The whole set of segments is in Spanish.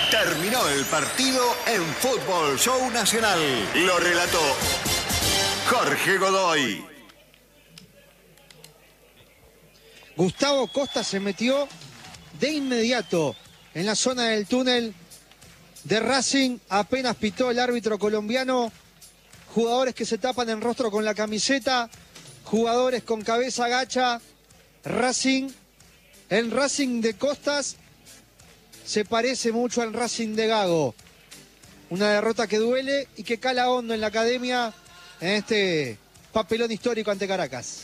Terminó el partido en Fútbol Show Nacional. Lo relató Jorge Godoy. Gustavo Costa se metió de inmediato en la zona del túnel de Racing. Apenas pitó el árbitro colombiano. Jugadores que se tapan el rostro con la camiseta. Jugadores con cabeza gacha. Racing, el Racing de Costas se parece mucho al Racing de Gago. Una derrota que duele y que cala hondo en la academia en este papelón histórico ante Caracas.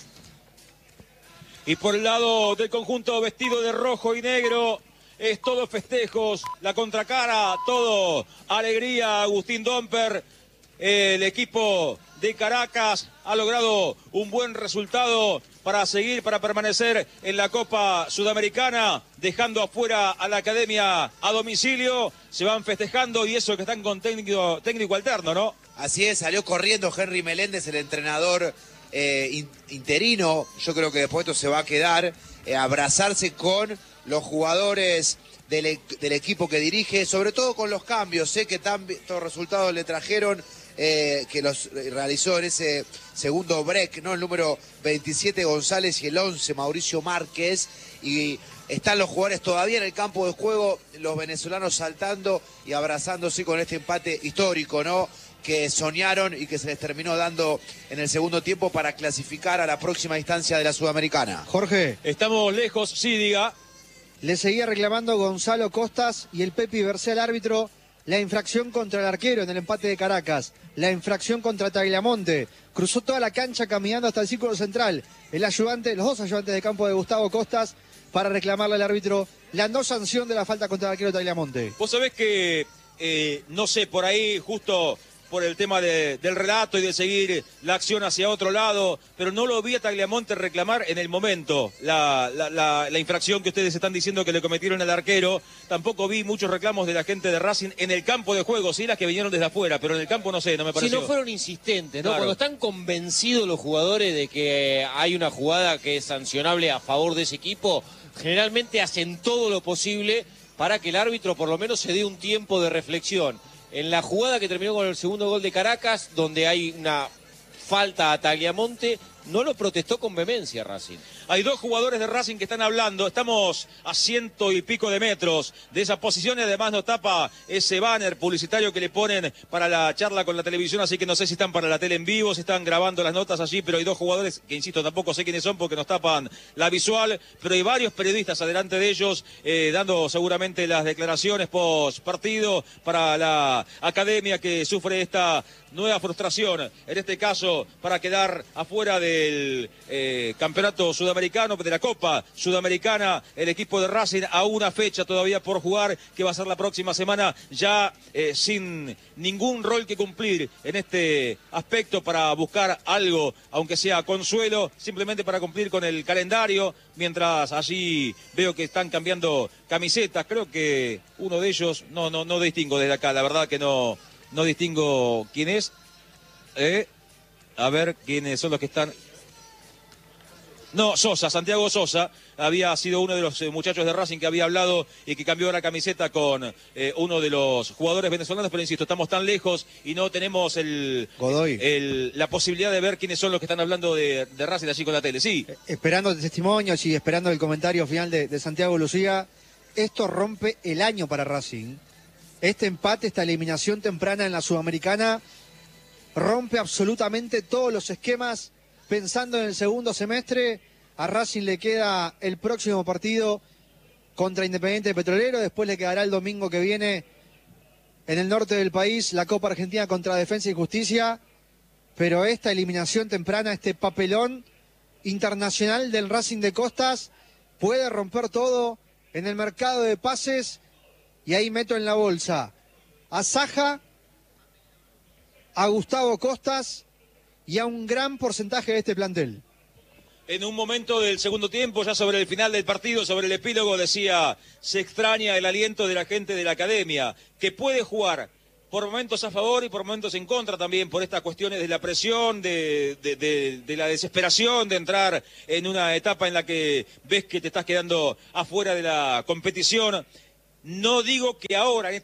Y por el lado del conjunto vestido de rojo y negro, es todo festejos, la contracara, todo alegría. Agustín Domper, el equipo de Caracas ha logrado un buen resultado para seguir, para permanecer en la Copa Sudamericana, dejando afuera a la academia a domicilio. Se van festejando y eso que están con técnico alterno, ¿no? Así es, salió corriendo Henry Meléndez, el entrenador interino. Yo creo que después esto se va a quedar, abrazarse con los jugadores del equipo que dirige, sobre todo con los cambios. Sé que tantos resultados le trajeron, que los realizó en ese segundo break, ¿no? El número 27 González y el 11 Mauricio Márquez. Y están los jugadores todavía en el campo de juego, los venezolanos saltando y abrazándose con este empate histórico, ¿no? Que soñaron y que se les terminó dando en el segundo tiempo para clasificar a la próxima instancia de la Sudamericana. Jorge. Estamos lejos, sí, diga. Le seguía reclamando Gonzalo Costas y el Pepi Bercé al árbitro la infracción contra el arquero en el empate de Caracas, la infracción contra Tagliamonte. Cruzó toda la cancha caminando hasta el círculo central. El ayudante, los dos ayudantes de campo de Gustavo Costas, para reclamarle al árbitro la no sanción de la falta contra el arquero Tagliamonte. Vos sabés que, no sé, por ahí justo por el tema del relato y de seguir la acción hacia otro lado, pero no lo vi a Tagliamonte reclamar en el momento la infracción que ustedes están diciendo que le cometieron al arquero. Tampoco vi muchos reclamos de la gente de Racing en el campo de juego, sí, las que vinieron desde afuera, pero en el campo no sé, no me pareció. Si no fueron insistentes, ¿no? Claro. Cuando están convencidos los jugadores de que hay una jugada que es sancionable a favor de ese equipo, generalmente hacen todo lo posible para que el árbitro por lo menos se dé un tiempo de reflexión. En la jugada que terminó con el segundo gol de Caracas, donde hay una falta a Tagliamonte, no lo protestó con vehemencia Racing. Hay dos jugadores de Racing que están hablando. Estamos a 100 y pico de metros de esa posición y además nos tapa ese banner publicitario que le ponen para la charla con la televisión, así que no sé si están para la tele en vivo, si están grabando las notas allí, pero hay dos jugadores que, insisto, tampoco sé quiénes son porque nos tapan la visual, pero hay varios periodistas adelante de ellos dando seguramente las declaraciones post partido para la academia que sufre esta nueva frustración, en este caso para quedar afuera del campeonato sudamericano, de la Copa Sudamericana. El equipo de Racing a una fecha todavía por jugar, que va a ser la próxima semana, ya sin ningún rol que cumplir en este aspecto para buscar algo, aunque sea consuelo, simplemente para cumplir con el calendario, mientras allí veo que están cambiando camisetas. Creo que uno de ellos, no distingo desde acá, la verdad que no distingo quién es. A ver quiénes son los que están. No, Sosa, Santiago Sosa, había sido uno de los muchachos de Racing que había hablado y que cambió la camiseta con uno de los jugadores venezolanos, pero insisto, estamos tan lejos y no tenemos la posibilidad de ver quiénes son los que están hablando de Racing allí con la tele. Sí. Esperando testimonios y esperando el comentario final de Santiago Lucía, esto rompe el año para Racing. Este empate, esta eliminación temprana en la Sudamericana, rompe absolutamente todos los esquemas. Pensando en el segundo semestre, a Racing le queda el próximo partido contra Independiente Petrolero, después le quedará el domingo que viene en el norte del país la Copa Argentina contra Defensa y Justicia, pero esta eliminación temprana, este papelón internacional del Racing de Costas, puede romper todo en el mercado de pases, y ahí meto en la bolsa a Saja, a Gustavo Costas y a un gran porcentaje de este plantel. En un momento del segundo tiempo, ya sobre el final del partido, sobre el epílogo, decía, se extraña el aliento de la gente de la academia, que puede jugar por momentos a favor y por momentos en contra también, por estas cuestiones de la presión, de la desesperación de entrar en una etapa en la que ves que te estás quedando afuera de la competición. No digo que ahora, en